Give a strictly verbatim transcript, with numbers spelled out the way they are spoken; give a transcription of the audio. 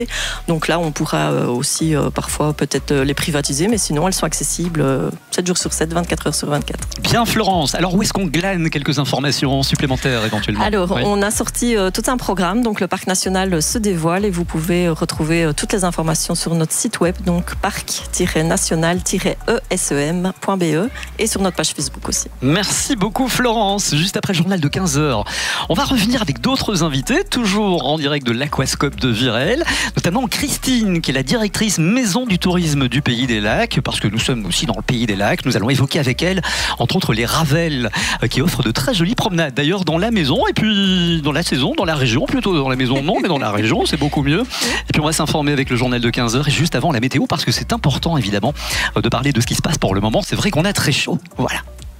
Donc là, on pourra aussi euh, parfois peut-être les privatiser, mais sinon elles sont accessibles euh, sept jours sur sept, vingt-quatre heures sur vingt-quatre. Bien Florence, alors où est-ce qu'on glane quelques informations supplémentaires éventuellement? Alors, oui. on a sorti euh, tout un programme, donc le parc national se dévoile et vous pouvez retrouver euh, toutes les informations sur notre site web, donc parc tiret national tiret e s e m point b e et sur notre page Facebook aussi. Merci beaucoup Florence. Juste après le journal de quinze heures, on va revenir avec d'autres invités, toujours en direct de l'Aquascope de Virel, notamment Christine, qui est la directrice maison du tourisme du Pays des Lacs, parce que nous sommes aussi dans le Pays des Lacs. Nous allons évoquer avec elle, entre autres, les Ravels, qui offrent de très jolies promenades, d'ailleurs dans la maison, et puis dans la saison, dans la région, plutôt dans la maison non, mais dans la région, c'est beaucoup mieux. Et puis on va s'informer avec le journal de quinze heures, et juste avant la météo, parce que c'est important évidemment de parler de ce qui se passe pour le moment. C'est vrai qu'on a très chaud, voilà.